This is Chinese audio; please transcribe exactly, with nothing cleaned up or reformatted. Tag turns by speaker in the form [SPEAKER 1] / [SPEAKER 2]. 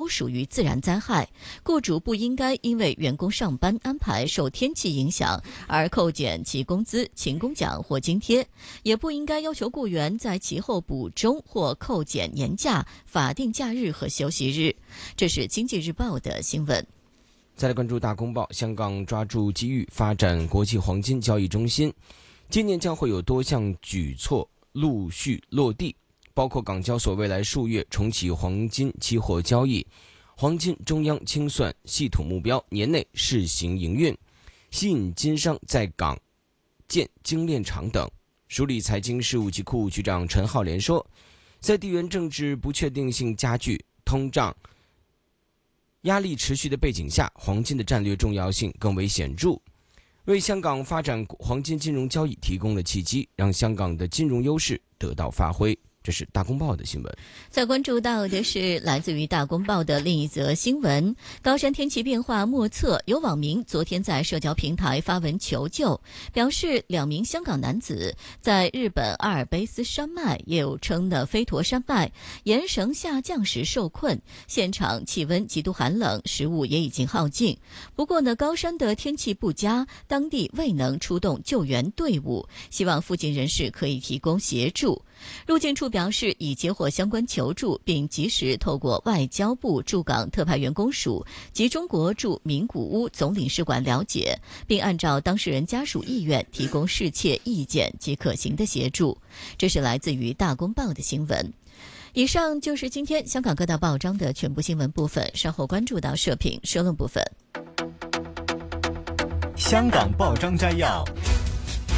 [SPEAKER 1] 属于自然灾害，雇主不应该因为员工上班安排受天气影响而扣减其工资、勤工奖或津贴，也不应该要求雇员在其后补钟或扣减年假、法定假日和休息日。这是经济日报的新闻。
[SPEAKER 2] 再来关注大公报，香港抓住机遇发展国际黄金交易中心，今年将会有多项举措陆续落地，包括港交所未来数月重启黄金期货交易，黄金中央清算系统目标年内试行营运，吸引金商在港建精炼厂等。署理财经事务及库务局长陈浩莲说，在地缘政治不确定性加剧、通胀压力持续的背景下，黄金的战略重要性更为显著，为香港发展黄金金融交易提供了契机，让香港的金融优势得到发挥。这是大公报的新闻。
[SPEAKER 1] 再关注到的是来自于大公报的另一则新闻，高山天气变化莫测，有网民昨天在社交平台发文求救，表示两名香港男子在日本阿尔卑斯山脉，也有称的飞驼山脉，岩绳下降时受困，现场气温极度寒冷，食物也已经耗尽。不过呢，高山的天气不佳，当地未能出动救援队伍，希望附近人士可以提供协助。入境处表示，已接获相关求助，并及时透过外交部驻港特派员公署及中国驻名古屋总领事馆了解，并按照当事人家属意愿提供适切意见及可行的协助。这是来自于大公报的新闻。以上就是今天香港各大报章的全部新闻部分，稍后关注到社评社论部分。
[SPEAKER 3] 香港报章摘要。